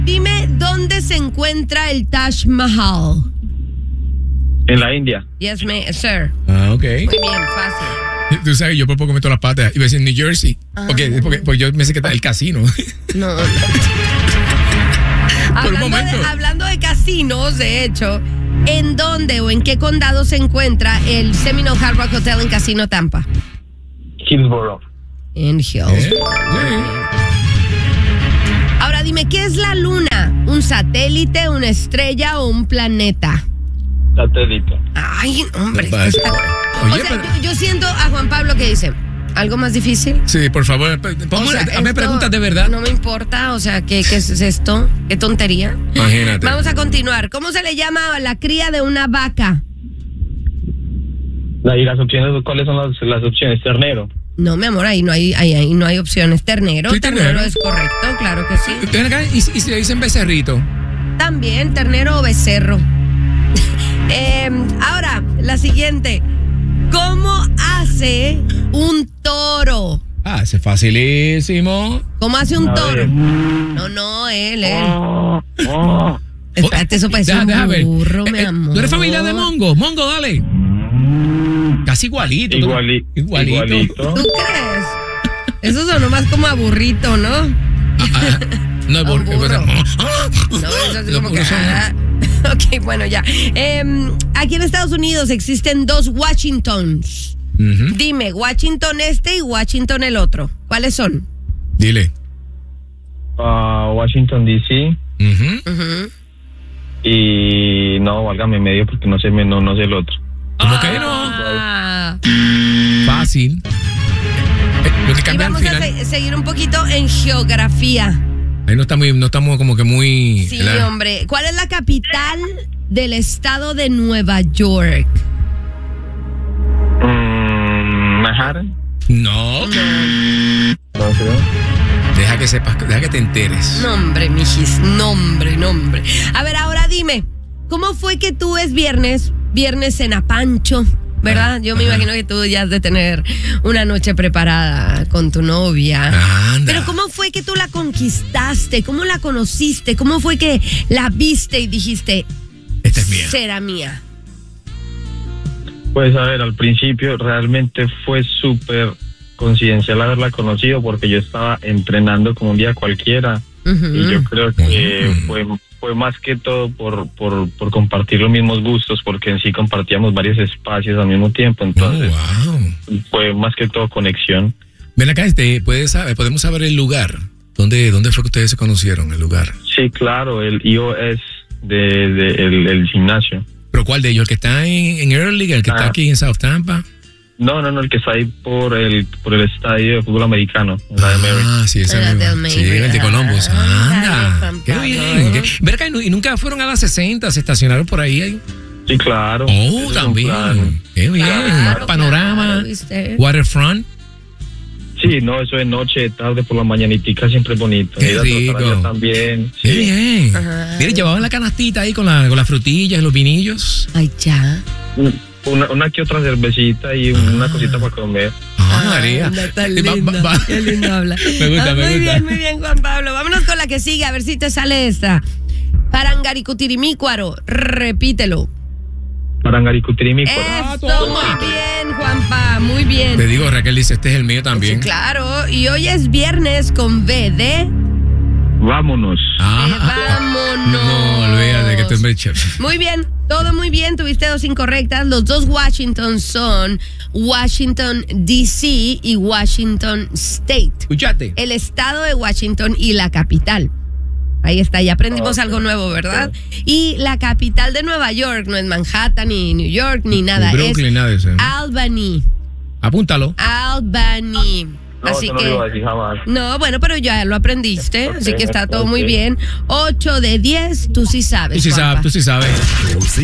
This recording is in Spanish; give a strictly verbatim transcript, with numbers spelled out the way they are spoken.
Dime dónde se encuentra el Taj Mahal. En la India. Yes, me, sir. Ah, ok. Muy bien, fácil. Tú sabes, yo por poco meto las patas. Iba a decir New Jersey. Ah, porque, no. porque, porque yo me sé que está el casino. No. no. Por un hablando, momento. de, hablando de casinos, de hecho, ¿en dónde o en qué condado se encuentra el Seminole Hard Rock Hotel en Casino Tampa? Hillsborough. En Hillsborough. ¿Eh? Sí. Ahora dime, ¿qué es la luna? ¿Un satélite, una estrella o un planeta? Satélite. Ay, hombre. Me parece- está- Oye, o sea, pero- yo, yo siento a Juan Pablo que dice, ¿algo más difícil? Sí, por favor. Vamos, O sea, hazme esto preguntas de verdad. No me importa, o sea, ¿qué, qué es esto? ¿Qué tontería? Imagínate. Vamos a continuar. ¿Cómo se le llama a la cría de una vaca? La- ¿Y las opciones? ¿Cuáles son las, las opciones? Ternero. No, mi amor, ahí no hay, ahí, ahí no hay opciones. Ternero, Sí, ternero, ternero. es correcto, claro que sí. Ven acá, y, y si le dicen becerrito. También, ternero o becerro. Eh, ahora, la siguiente. ¿Cómo hace un toro? Ah, ese es facilísimo. ¿Cómo hace un A toro? ver. No, no, él, él. Oh, oh. Espérate, eso parece Deja- un deja ver. burro, Eh, mi eh, amor. ¿Tú eres familia de Mongo? Mongo, dale. Casi igualito. ¿tú? Iguali- Igualito. igualito. ¿Tú crees? Eso sonó más como a burrito, ¿no? Ah, no, A un bur- burro. no, No, es así Los como que... burros son- ah. Ok, bueno, ya. Eh, aquí en Estados Unidos existen dos Washingtons. Ujú. Dime, Washington este y Washington el otro. ¿Cuáles son? Dile. Ah, Washington, D C. Ujú. Ujú. Y no, válgame medio porque no sé, me- no, no sé el otro. ¿Cómo que no? Ah. Fácil. Eh, lo que Y cambia al vamos a final. se- seguir un poquito en geografía. Ahí no, está muy, no estamos como que muy. Sí, ¿verdad? hombre. ¿Cuál es la capital del estado de Nueva York? Mm, Manhattan. No. No sé. Deja que sepas, deja que te enteres. Nombre, mijis, nombre, nombre. A ver, ahora dime, ¿cómo fue que tú es viernes, viernes en Apancho, verdad? Yo me Ajá. imagino que tú ya has de tener una noche preparada con tu novia. Anda. Pero ¿cómo fue que tú la conquistaste? ¿Cómo la conociste? ¿Cómo fue que la viste y dijiste, Esta es mía. será mía? Pues a ver, al principio realmente fue súper coincidencial haberla conocido porque yo estaba entrenando como un día cualquiera Ujú. y yo creo que Mm. fue fue más que todo por, por, por compartir los mismos gustos porque en sí compartíamos varios espacios al mismo tiempo, entonces Oh, wow. fue más que todo conexión. Ven acá, este, ¿puedes saber, podemos saber el lugar. ¿Dónde, ¿Dónde fue que ustedes se conocieron, el lugar? Sí, claro, el I O S de, de el, el gimnasio. ¿Pero cuál de ellos? ¿El que está en, en Early, el que está Ah. aquí en South Tampa? No, no, no, el que está ahí por el por el estadio de fútbol americano, en la de Mary. Ah, sí, ese La mismo. del Sí, Mary. el de Columbus. Ah, Anda. Juan Qué Pablo. bien. Qué- Ven acá, y nu- y nunca fueron a las sesenta, se estacionaron por ahí. ahí? Sí, claro. Oh, Ese es un también. plan. Qué bien. Claro, Panorama, claro, ¿viste? waterfront. Sí, no, eso de noche, de tarde, por la mañanitica siempre es bonito. Qué Ir a trotar rico. allá también. Qué Sí. bien. Ajá. Mire, llevaban la canastita ahí con, la, con las frutillas y los vinillos. Ay, ya. Una, una que otra cervecita y una cosita para comer. Ah, María. Anda, tan Eh, va- lindo. va- va. Qué lindo habla. Me gusta, Ah, me muy gusta. bien, muy bien, Juan Pablo. Vámonos con la que sigue, a ver si te sale esta. Parangaricutirimícuaro, repítelo. Parangaricutirimícuaro. Esto, muy bien, Juanpa, muy bien. Te digo, Raquel dice, este es el mío también. Sí, claro, y hoy es viernes con V de... Vámonos. Ah, Eh, ah, ah. vámonos. No, olvídate que tú me echas. Muy bien, todo muy bien, tuviste dos incorrectas. Los dos Washington son Washington, D C y Washington State. Escuchate. El estado de Washington y la capital. Ahí está, ya aprendimos Ok. algo nuevo, ¿verdad? Y la capital de Nueva York no es Manhattan, ni New York, ni nada. Brooklyn, es nada de eso. Albany. Apúntalo. Albany. No, Así eso no que... lo iba a decir jamás. No, bueno, pero ya lo aprendiste, Ok, así que está todo ok. muy bien. ocho de diez, tú sí sabes. Tú sí Juanpa. sabes, tú sí sabes.